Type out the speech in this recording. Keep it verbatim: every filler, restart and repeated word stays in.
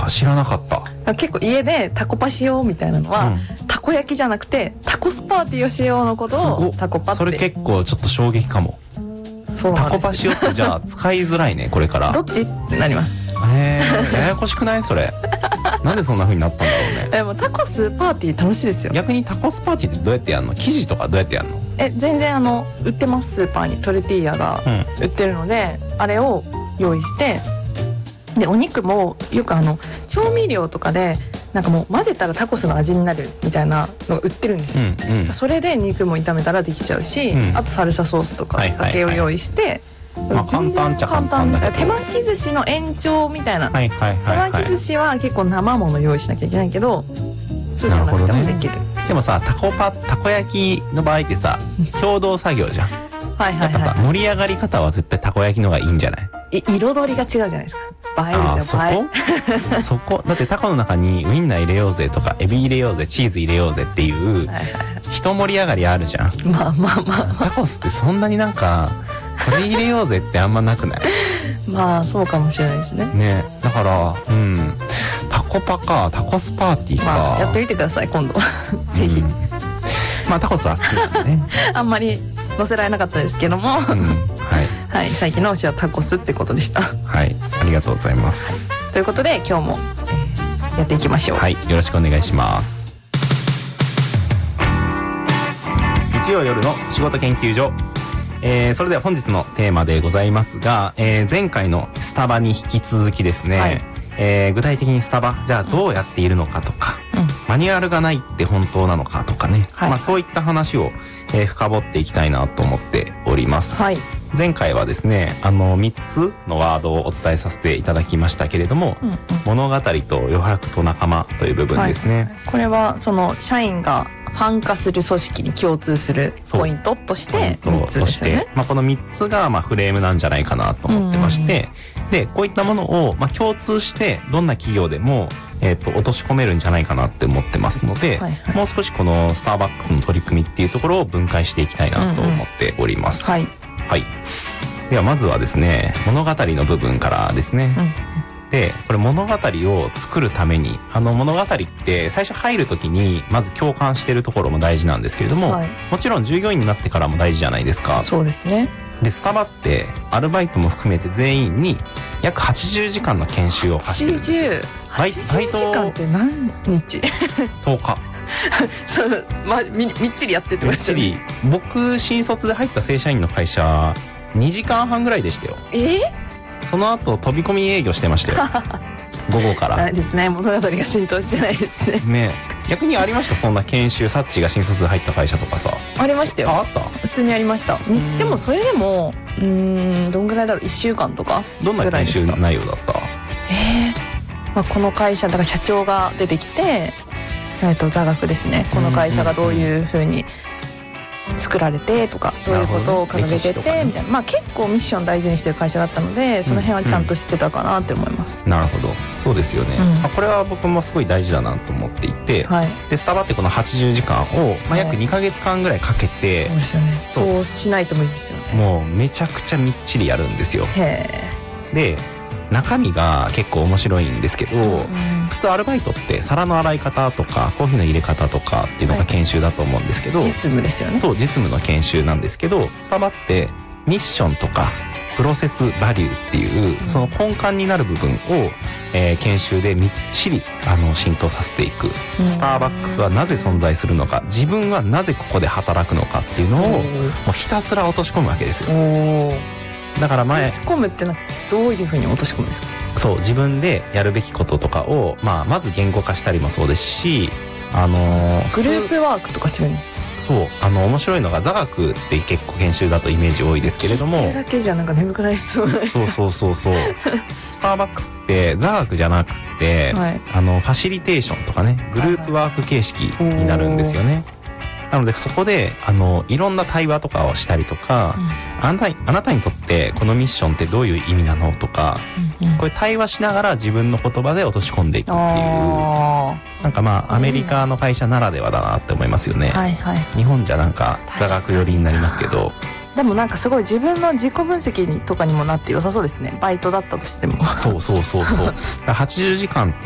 知らなかった。 結構家でタコパしようみたいなのは、うん、たこ焼きじゃなくてタコスパーティーをしようのことをタコパって。 それ結構ちょっと衝撃かも。 そうなんです。 タコパしようってじゃあ使いづらいねこれから。 どっちってなります。 へえ、ややこしくないそれ。なんでそんな風になったんだろうね。 でもタコスパーティー楽しいですよ。 逆にタコスパーティーってどうやってやるの？生地とかどうやってやるの？ え全然あの売ってます。スーパーにトルティーヤが売ってるので、うん、あれを用意して、でお肉もよくあの調味料とかでなんかもう混ぜたらタコスの味になるみたいなのが売ってるんですよ、うんうん、それで肉も炒めたらできちゃうし、うん、あとサルサソースとかだけを用意して、はいはいはい、 まあ、簡単っちゃ簡単だけど手巻き寿司の延長みたいな、はいはいはいはい、手巻き寿司は結構生もの用意しなきゃいけないけどそうじゃなくてもできる、ね、 でもさタコパたこ焼きの場合ってさ共同作業じゃんはいはい、はい、やっぱさ盛り上がり方は絶対たこ焼きの方がいいんじゃない？ い彩りが違うじゃないですか。映えですよ。映えそこだってタコの中にウインナー入れようぜとかエビ入れようぜチーズ入れようぜっていう、はいはい、一盛り上がりあるじゃん。 まあまあまあタコスってそんなになんかこれ入れようぜってあんまなくない？ まあそうかもしれないですね。 ねだからうんタコパかタコスパーティーか、 まあ、やってみてください今度ぜひ、うん、 まあタコスは好きなんでねあんまり載せられなかったですけども、うん、はい、はい、最近の推しはタコスってことでした。 はい、ありがとうございます。 ということで今日もやっていきましょう。 はい、よろしくお願いします。日曜夜の仕事研究所、えー、それでは本日のテーマでございますが、えー、前回のスタバに引き続きですね、はい、えー、具体的にスタバじゃあどうやっているのかとか、うん、マニュアルがないって本当なのかとかね、はい、まあそういった話を、えー、深掘っていきたいなと思っております。はい、前回はですね、あのみっつのワードをお伝えさせていただきましたけれども、うんうん、物語と余白と仲間という部分ですね。はい、 これはその社員がファン化する組織に共通するポイントとしてみっつですよね。 まあ、このみっつがまあフレームなんじゃないかなと思ってまして、うんうん、でこういったものをまあ共通してどんな企業でもえーと落とし込めるんじゃないかなって思ってますので、はいはい、もう少しこのスターバックスの取り組みっていうところを分解していきたいなと思っております。うんうん、はいはい。ではまずはですね、物語の部分からですね。うん、で、これ物語を作るために、あの物語って最初入るときにまず共感してるところも大事なんですけれども、はい、もちろん従業員になってからも大事じゃないですか。 そうですね。 で、スタバってアルバイトも含めて全員に約はちじゅうじかんの研修を課してるんですよ。 はちじゅう、はちじゅうじかんって何日？ とおか。 そう、ま、み, みっちりやってってことですよね。みっちり。僕新卒で入った正社員の会社にじかんはんぐらいでしたよ。 えー、 その後飛び込み営業してましたよ午後から。 ないですね、物語が浸透してないですね。 ね、逆にありましたそんな研修？サッチが新卒で入った会社とかさ。 ありましたよ。 あ、あった？ 普通にありました。でもそれでもうーんどんぐらいだろう、いっしゅうかんとか。 どんな研修内容だった？ えーまあ、この会社だから社長が出てきて、えー、と座学ですね、この会社がどういうふうに作られてとか、どういうことを掲げててみたいな、まあ結構ミッション大事にしてる会社だったので、その辺はちゃんと知ってたかなって思います。 うんうん、なるほど、そうですよね。うん、まあ、これは僕もすごい大事だなと思っていて、はい、でスタバってこのはちじゅうじかんを、まあ、約にかげつかんぐらいかけて、 そうですよね。そうしないと無理ですよね。 もうめちゃくちゃみっちりやるんですよ。 へー。 で中身が結構面白いんですけど、うん、普通アルバイトって皿の洗い方とかコーヒーの入れ方とかっていうのが研修だと思うんですけど、 はい、実務ですよね。 そう、実務の研修なんですけど、スタバってミッションとかプロセスバリューっていう、うん、その根幹になる部分を、えー、研修でみっちりあの浸透させていく。スターバックスはなぜ存在するのか、自分はなぜここで働くのかっていうのをもうひたすら落とし込むわけですよ。だから前落とし込むってのはどういうふうに落とし込むんですか？ そう、自分でやるべきこととかを、まあ、まず言語化したりもそうですし、あのー、 グループワークとかするんですか？ そう、あの面白いのが座学って結構研修だとイメージ多いですけれども、 聞いてるだけじゃなんか眠くなりそう。 そうそうそうそうスターバックスって座学じゃなくて、はい、あのファシリテーションとかね、グループワーク形式になるんですよね。なのでそこであのいろんな対話とかをしたりとか、うん、あなた、あなたにとってこのミッションってどういう意味なのとか、うんうん、これ対話しながら自分の言葉で落とし込んでいくっていう、なんかまあアメリカの会社ならではだなって思いますよね。はいはい、日本じゃなんか座学寄りになりますけど、 でもなんかすごい自分の自己分析にとかにもなって良さそうですね。バイトだったとしても。 そうそうそうそう。はちじゅうじかんって